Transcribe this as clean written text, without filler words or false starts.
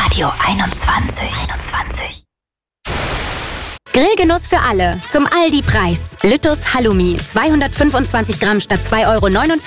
Radio 21. Grillgenuss für alle. Zum Aldi-Preis. Lüttus Halloumi. 225 Gramm statt 2,49 €